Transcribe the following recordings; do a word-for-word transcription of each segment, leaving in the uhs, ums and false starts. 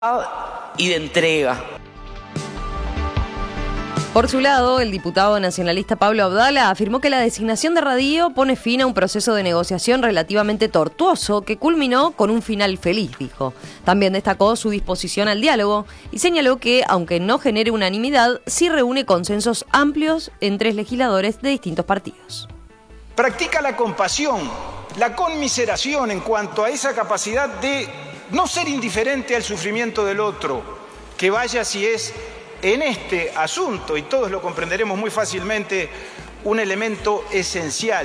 y de entrega. Por su lado, el diputado nacionalista Pablo Abdala afirmó que la designación de Radío pone fin a un proceso de negociación relativamente tortuoso que culminó con un final feliz, dijo. También destacó su disposición al diálogo y señaló que, aunque no genere unanimidad, sí reúne consensos amplios entre legisladores de distintos partidos. Practica la compasión, la conmiseración en cuanto a esa capacidad de no ser indiferente al sufrimiento del otro, que vaya si es en este asunto, y todos lo comprenderemos muy fácilmente, un elemento esencial.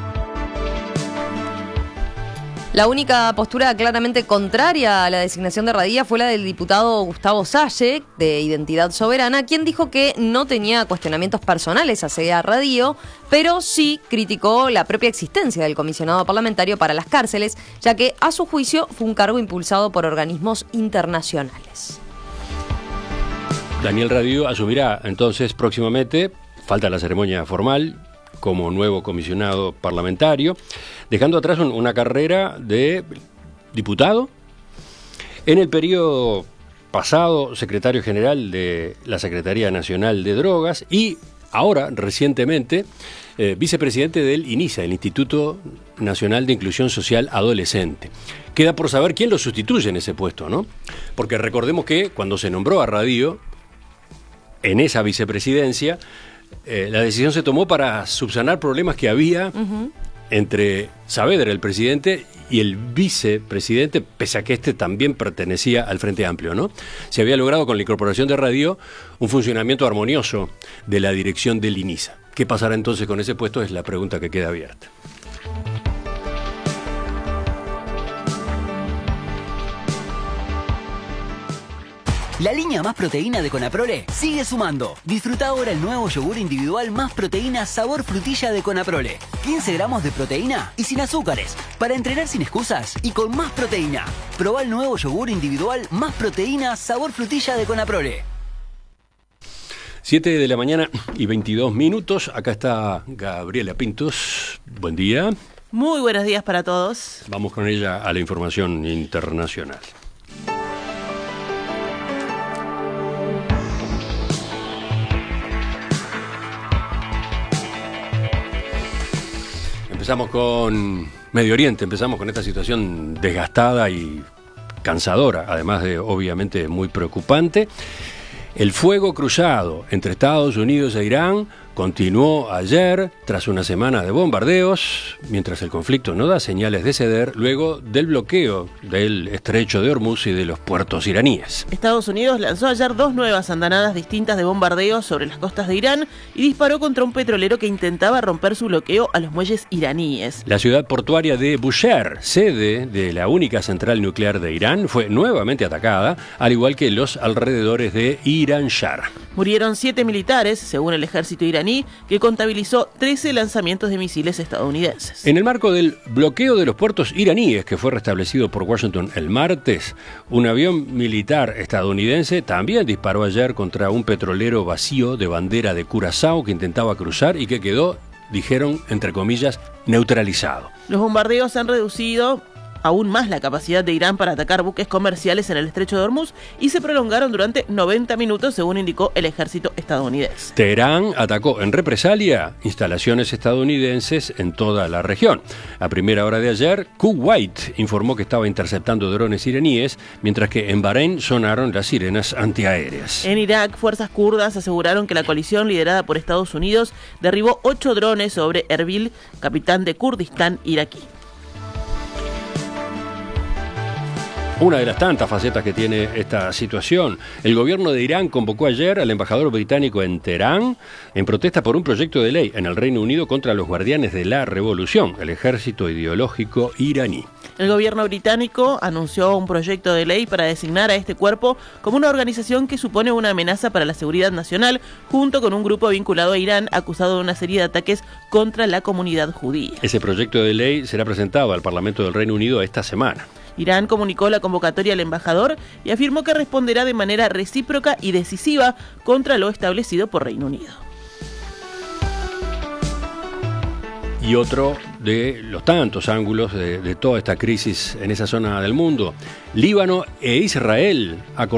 La única postura claramente contraria a la designación de Radía fue la del diputado Gustavo Salle, de Identidad Soberana, quien dijo que no tenía cuestionamientos personales hacia Radío, pero sí criticó la propia existencia del comisionado parlamentario para las cárceles, ya que, a su juicio, fue un cargo impulsado por organismos internacionales. Daniel Radío asumirá entonces próximamente, falta la ceremonia formal, como nuevo comisionado parlamentario, dejando atrás un, una carrera de diputado. En el periodo pasado, secretario general de la Secretaría Nacional de Drogas y ahora, recientemente, eh, vicepresidente del INISA, el Instituto Nacional de Inclusión Social Adolescente. Queda por saber quién lo sustituye en ese puesto, ¿no? Porque recordemos que cuando se nombró a Radío, en esa vicepresidencia, eh, la decisión se tomó para subsanar problemas que había uh-huh. entre Saavedra, el presidente, y el vicepresidente, pese a que este también pertenecía al Frente Amplio, ¿no? Se había logrado con la incorporación de Radío un funcionamiento armonioso de la dirección del INISA. ¿Qué pasará entonces con ese puesto? Es la pregunta que queda abierta. La línea Más Proteína de Conaprole sigue sumando. Disfruta ahora el nuevo yogur individual Más Proteína sabor frutilla de Conaprole. quince gramos de proteína y sin azúcares. Para entrenar sin excusas y con más proteína. Probá el nuevo yogur individual Más Proteína sabor frutilla de Conaprole. siete de la mañana y veintidós minutos. Acá está Gabriela Pintos. Buen día. Muy buenos días para todos. Vamos con ella a la información internacional. Empezamos con Medio Oriente, empezamos con esta situación desgastada y cansadora, además de obviamente muy preocupante. El fuego cruzado entre Estados Unidos e Irán continuó ayer tras una semana de bombardeos, mientras el conflicto no da señales de ceder luego del bloqueo del estrecho de Hormuz y de los puertos iraníes. Estados Unidos lanzó ayer dos nuevas andanadas distintas de bombardeos sobre las costas de Irán y disparó contra un petrolero que intentaba romper su bloqueo a los muelles iraníes. La ciudad portuaria de Bushehr, sede de la única central nuclear de Irán, fue nuevamente atacada, al igual que los alrededores de Iran Shah. Murieron siete militares, según el ejército iraní, que contabilizó trece lanzamientos de misiles estadounidenses. En el marco del bloqueo de los puertos iraníes, que fue restablecido por Washington el martes, un avión militar estadounidense también disparó ayer contra un petrolero vacío de bandera de Curazao que intentaba cruzar y que quedó, dijeron, entre comillas, neutralizado. Los bombardeos han reducido aún más la capacidad de Irán para atacar buques comerciales en el estrecho de Hormuz y se prolongaron durante noventa minutos, según indicó el ejército estadounidense. Teherán atacó en represalia instalaciones estadounidenses en toda la región. A primera hora de ayer, Kuwait informó que estaba interceptando drones iraníes, mientras que en Bahrein sonaron las sirenas antiaéreas. En Irak, fuerzas kurdas aseguraron que la coalición liderada por Estados Unidos derribó ocho drones sobre Erbil, capital de Kurdistán iraquí. Una de las tantas facetas que tiene esta situación. El gobierno de Irán convocó ayer al embajador británico en Teherán en protesta por un proyecto de ley en el Reino Unido contra los guardianes de la revolución, el ejército ideológico iraní. El gobierno británico anunció un proyecto de ley para designar a este cuerpo como una organización que supone una amenaza para la seguridad nacional, junto con un grupo vinculado a Irán acusado de una serie de ataques contra la comunidad judía. Ese proyecto de ley será presentado al Parlamento del Reino Unido esta semana. Irán comunicó la convocatoria al embajador y afirmó que responderá de manera recíproca y decisiva contra lo establecido por Reino Unido. y otro de los tantos ángulos de, de toda esta crisis en esa zona del mundo. Líbano e Israel